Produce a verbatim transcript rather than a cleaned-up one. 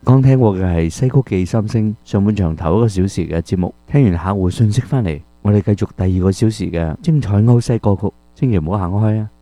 剛聽過嘅係西曲記三星上半場頭一個小時嘅節目，聽完客戶信息翻嚟，我哋繼續第二個小時嘅精彩歐西歌曲，千祈唔好行開啊！